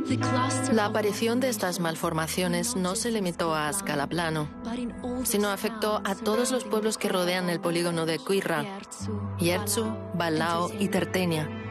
La aparición de estas malformaciones no se limitó a Ascalaplano, sino afectó a todos los pueblos que rodean el polígono de Quirra, Yerzu, Balao y Tertenia.